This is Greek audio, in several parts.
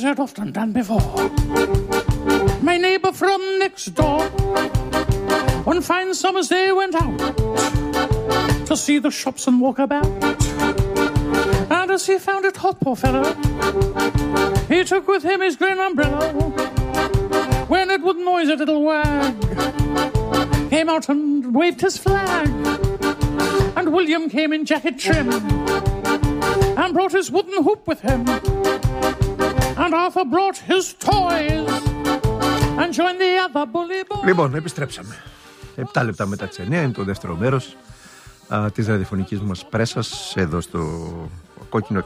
had often done before. My neighbor from next door, one fine summer's day went out to see the shops and walk about. And as he found it hot, poor fellow, he took with him his green umbrella. When it would noise a little wag, came out and waved his flag. And William came in jacket trim and brought his wooden hoop with him. And Arthur brought his toys and joined the other bully boys. Λοιπόν, επιστρέψαμε. 7 λεπτά μετά τις 9 είναι το δεύτερο μέρος της ραδιοφωνικής μας πρέσας εδώ στο κόκκινο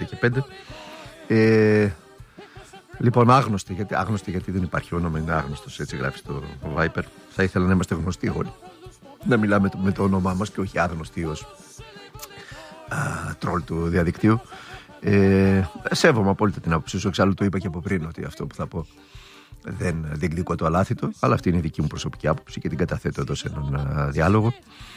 105.5. Λοιπόν, άγνωστοι γιατί δεν υπάρχει όνομα, είναι άγνωστος, έτσι γράφει στο Viper. Θα ήθελα να είμαστε γνωστοί όλοι, να μιλάμε με το όνομά μας και όχι άγνωστοι ως τρόλ του διαδικτύου. Σέβομαι απόλυτα την άποψή σου, εξάλλου το είπα και από πριν ότι αυτό που θα πω δεν διεκδικώ το αλάθητο, αλλά αυτή είναι η δική μου προσωπική άποψη και την καταθέτω εδώ σε έναν διάλογο.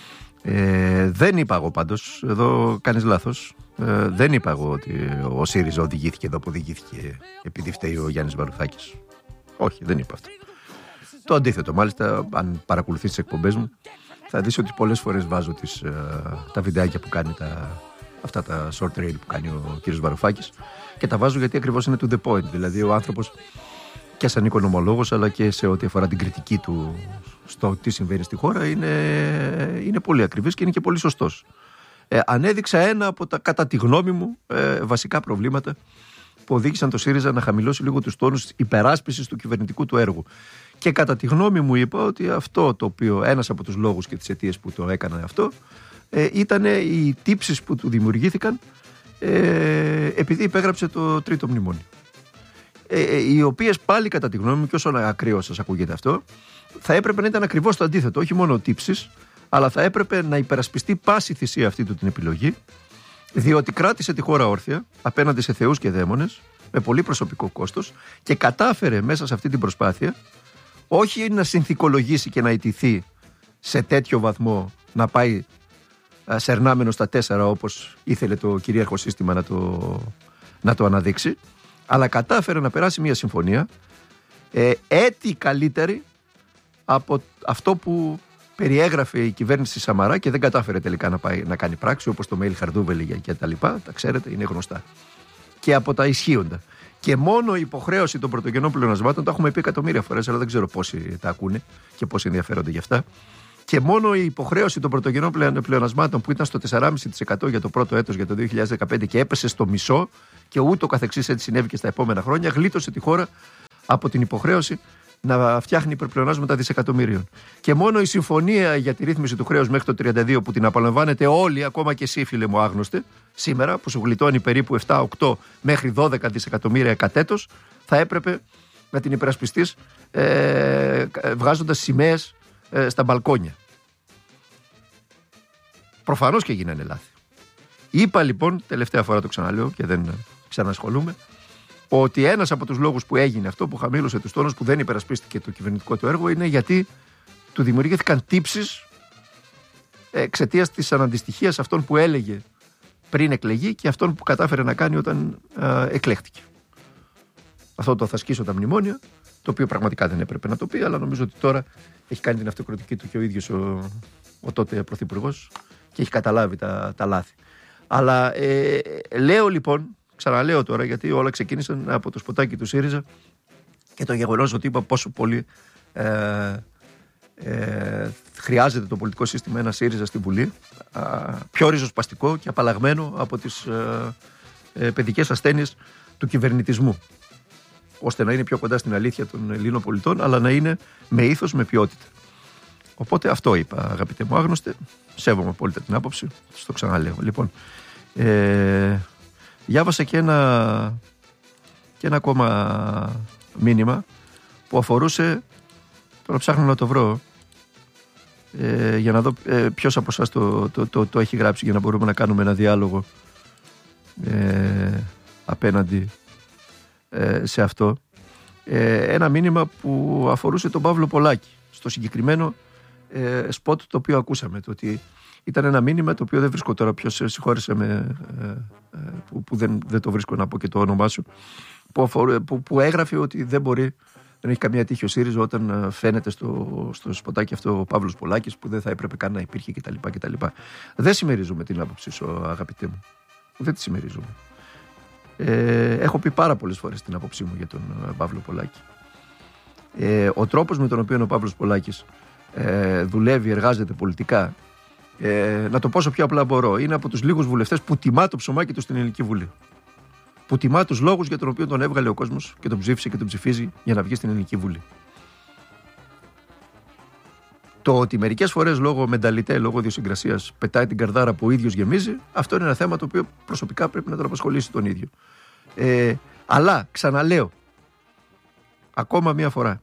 Δεν είπα εγώ πάντως, εδώ κάνεις λάθος, δεν είπα εγώ ότι ο ΣΥΡΙΖΑ οδηγήθηκε εδώ που οδηγήθηκε επειδή φταίει ο Γιάννης Βαρουφάκης. Όχι, δεν είπα αυτό. Το αντίθετο, μάλιστα, αν παρακολουθείς τις εκπομπές μου θα δεις ότι πολλές φορές βάζω τα βιντεάκια που κάνει αυτά τα short trail που κάνει ο κύριος Βαρουφάκης, και τα βάζω γιατί ακριβώς είναι to the point. Δηλαδή ο άνθρωπος και σαν οικονομολόγος αλλά και σε ό,τι αφορά την κριτική του στο τι συμβαίνει στη χώρα είναι πολύ ακριβής και είναι και πολύ σωστός. Ανέδειξα ένα από τα, κατά τη γνώμη μου, βασικά προβλήματα που οδήγησαν το ΣΥΡΙΖΑ να χαμηλώσει λίγο τους τόνους υπεράσπισης του κυβερνητικού του έργου. Και κατά τη γνώμη μου είπα ότι αυτό το οποίο, ένας από τους λόγους και τις αιτίες που το έκανα αυτό, ήταν οι τύψεις που του δημιουργήθηκαν επειδή υπέγραψε το τρίτο μνημόνιο. Οι οποίες πάλι κατά τη γνώμη μου, και όσο ακραίο σας ακούγεται αυτό, θα έπρεπε να ήταν ακριβώς το αντίθετο. Όχι μόνο τύψεις, αλλά θα έπρεπε να υπερασπιστεί πάση θυσία αυτή του την επιλογή, διότι κράτησε τη χώρα όρθια απέναντι σε θεούς και δαίμονες με πολύ προσωπικό κόστος και κατάφερε μέσα σε αυτή την προσπάθεια όχι να συνθηκολογήσει και να ιτηθεί σε τέτοιο βαθμό να πάει σερνάμενο στα 4 όπως ήθελε το κυρίαρχο σύστημα να το αναδείξει, αλλά κατάφερε να περάσει μια συμφωνία έτη καλύτερη από αυτό που περιέγραφε η κυβέρνηση Σαμαρά και δεν κατάφερε τελικά να κάνει πράξη, όπως το mail Χαρδούβελη και τα λοιπά, τα ξέρετε, είναι γνωστά. Και από τα ισχύοντα. Και μόνο η υποχρέωση των πρωτογενών πλεονασμάτων, τα έχουμε πει εκατομμύρια φορές, αλλά δεν ξέρω πόσοι τα ακούνε και πόσοι ενδιαφέρονται γι' αυτά. Και μόνο η υποχρέωση των πρωτογενών πλεονασμάτων που ήταν στο 4,5% για το πρώτο έτος για το 2015 και έπεσε στο μισό και ούτω καθεξής, έτσι συνέβη και στα επόμενα χρόνια, γλίτωσε τη χώρα από την υποχρέωση να φτιάχνει υπερπλεονάσματα δισεκατομμύριων. Και μόνο η συμφωνία για τη ρύθμιση του χρέους μέχρι το 32 που την απολαμβάνετε όλοι, ακόμα και εσύ φίλε μου άγνωστε, σήμερα που σου γλιτώνει περίπου 7, 8 μέχρι 12 δισεκατομμύρια κατ' έτος, θα έπρεπε να την υπερασπιστείς βγάζοντας σημαίες στα μπαλκόνια. Προφανώς και γίνανε λάθη. Είπα λοιπόν, τελευταία φορά το ξαναλέω και δεν ξανασχολούμαι, ότι ένας από τους λόγους που έγινε αυτό, που χαμήλωσε τους τόνους, που δεν υπερασπίστηκε το κυβερνητικό του έργο, είναι γιατί του δημιουργήθηκαν τύψεις εξαιτίας της αναντιστοιχίας αυτών που έλεγε πριν εκλεγεί και αυτών που κατάφερε να κάνει όταν εκλέχτηκε. Αυτό το θα σκίσω τα μνημόνια, το οποίο πραγματικά δεν έπρεπε να το πει, αλλά νομίζω ότι τώρα έχει κάνει την αυτοκριτική του και ο ίδιος ο τότε πρωθυπουργός και έχει καταλάβει τα λάθη. Αλλά λέω λοιπόν, ξαναλέω τώρα, γιατί όλα ξεκίνησαν από το σποτάκι του ΣΥΡΙΖΑ και το γεγονός ότι είπα πόσο πολύ χρειάζεται το πολιτικό σύστημα ένα ΣΥΡΙΖΑ στην Βουλή, πιο ριζοσπαστικό και απαλλαγμένο από τις παιδικές ασθένειες του κυβερνητισμού, ώστε να είναι πιο κοντά στην αλήθεια των Ελλήνων πολιτών, αλλά να είναι με ήθος, με ποιότητα. Οπότε αυτό είπα, αγαπητέ μου άγνωστε, σέβομαι απόλυτα την άποψη, στο ξαναλέω. Λοιπόν, διάβασα και ένα ακόμα μήνυμα που αφορούσε, τώρα ψάχνω να το βρω, για να δω ποιος από εσάς το έχει γράψει, για να μπορούμε να κάνουμε ένα διάλογο απέναντι σε αυτό. Ένα μήνυμα που αφορούσε τον Παύλο Πολάκη στο συγκεκριμένο σποτ το οποίο ακούσαμε, το ότι ήταν ένα μήνυμα το οποίο δεν βρίσκω τώρα, ποιος συγχώρεσε με που δεν το βρίσκω να πω και το όνομά σου, που έγραφε ότι δεν έχει καμία τύχη ο ΣΥΡΙΖΑ όταν φαίνεται στο σποτάκι αυτό ο Παύλος Πολάκης, που δεν θα έπρεπε καν να υπήρχε κτλ. Δεν συμμερίζομαι την άποψή σου, αγαπητέ μου. Δεν τη συμμερίζομαι. Έχω πει πάρα πολλές φορές την άποψή μου για τον Παύλο Πολάκη. Ο τρόπος με τον οποίο ο Παύλος Πολάκης δουλεύει, εργάζεται πολιτικά, να το πω όσο πιο απλά μπορώ, είναι από τους λίγους βουλευτές που τιμά το ψωμάκι του στην Ελληνική Βουλή. Που τιμά τους λόγους για τον οποίο τον έβγαλε ο κόσμος και τον ψήφισε και τον ψηφίζει για να βγει στην Ελληνική Βουλή. Το ότι μερικές φορές λόγω μενταλιτέ, λόγω ιδιοσυγκρασίας πετάει την καρδάρα που ο ίδιος γεμίζει, αυτό είναι ένα θέμα το οποίο προσωπικά πρέπει να τον απασχολήσει τον ίδιο. Αλλά, ξαναλέω, ακόμα μία φορά,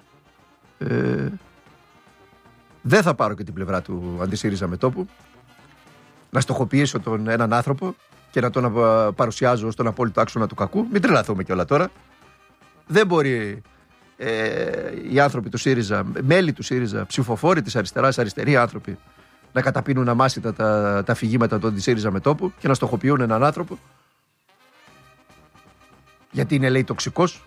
δεν θα πάρω και την πλευρά του αντισύριζα μετώπου, να στοχοποιήσω έναν άνθρωπο και να τον παρουσιάζω ως τον απόλυτο άξονα του κακού. Μην τρελαθούμε κιόλα τώρα. Δεν μπορεί οι άνθρωποι του ΣΥΡΙΖΑ, μέλη του ΣΥΡΙΖΑ, ψηφοφόροι της αριστεράς, αριστεροί άνθρωποι, να καταπίνουν αμάσιτα τα αφηγήματα του αντισύριζα μετώπου και να στοχοποιούν έναν άνθρωπο γιατί είναι, λέει, τοξικός.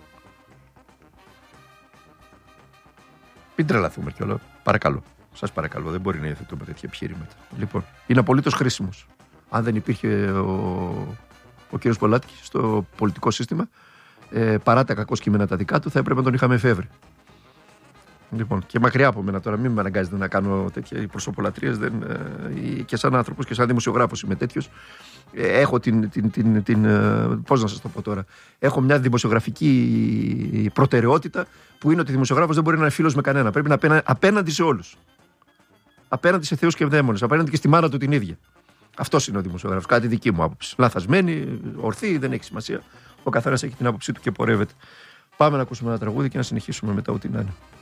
Μην τρελαθούμε κιόλα. Παρακαλώ. Σας παρακαλώ, δεν μπορεί να υιοθετούμε τέτοια επιχειρήματα. Λοιπόν, είναι απολύτως χρήσιμος. Αν δεν υπήρχε ο κύριος Πολάκης στο πολιτικό σύστημα, παρά τα κακό κείμενα τα δικά του, θα έπρεπε να τον είχαμε εφεύρει. Λοιπόν, και μακριά από μένα τώρα, μην με αναγκάζετε να κάνω τέτοια προσωπολατρίες. Και σαν άνθρωπος και σαν δημοσιογράφος είμαι τέτοιος. Έχω πώς να σας το πω τώρα. Έχω μια δημοσιογραφική προτεραιότητα που είναι ότι ο δημοσιογράφος δεν μπορεί να είναι φίλος με κανένα. Πρέπει να είναι απέναντι σε όλους. Απέναντι σε θεούς και δαίμονες. Απέναντι και στη μάνα του την ίδια. Αυτός είναι ο δημοσιογράφος, κάτι δική μου άποψη. Λαθασμένη, ορθή, δεν έχει σημασία. Ο καθένας έχει την άποψή του και πορεύεται. Πάμε να ακούσουμε ένα τραγούδι και να συνεχίσουμε μετά ό,τι να είναι.